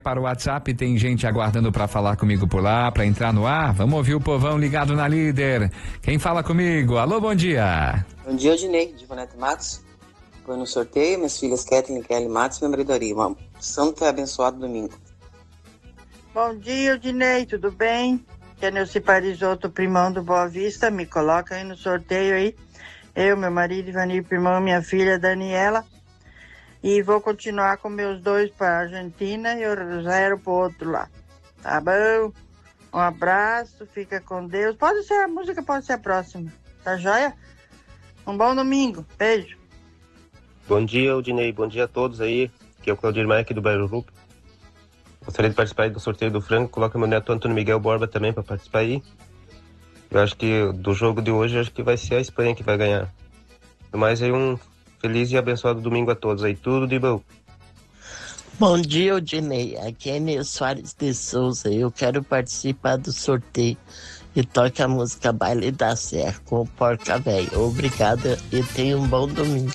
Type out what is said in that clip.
Para o WhatsApp, tem gente aguardando para falar comigo por lá, para entrar no ar. Vamos ouvir o povão ligado na Líder. Quem fala comigo? Alô, bom dia. Bom dia, Odinei, de Ivonete Matos. Foi no sorteio, minhas filhas Kathleen, Kelly Matos e meu marido Ari. Um santo e abençoado domingo. Bom dia, Odinei, tudo bem? Que é Neuci Parisotto, primão do Boa Vista, me coloca aí no sorteio aí. Eu, meu marido Ivanir, primão, minha filha Daniela. E vou continuar com meus dois para a Argentina e o zero para o outro lá. Tá bom? Um abraço, fica com Deus. Pode ser a música, pode ser a próxima. Tá joia? Um bom domingo. Beijo. Bom dia, Odinei. Bom dia a todos aí. Aqui é o Claudir Maia, aqui do Bairro Rupo. Gostaria de participar aí do sorteio do frango. Coloca meu neto Antônio Miguel Borba também para participar aí. Eu acho que do jogo de hoje, acho que vai ser a Espanha que vai ganhar. Mas aí um feliz e abençoado domingo a todos aí. Tudo de bom. Bom dia, Odinei. Aqui é Ney Soares de Souza. Eu quero participar do sorteio e toque a música Baile da Serra com o Porca Véia. Obrigada e tenha um bom domingo.